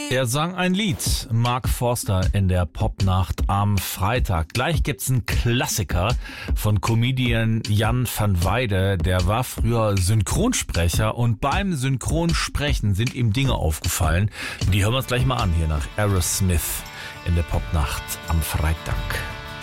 Er sang ein Lied, Mark Forster, in der Popnacht am Freitag. Gleich gibt's einen Klassiker von Comedian Jan van Weide. Der war früher Synchronsprecher und beim Synchronsprechen sind ihm Dinge aufgefallen. Die hören wir uns gleich mal an hier nach Aerosmith in der Popnacht am Freitag.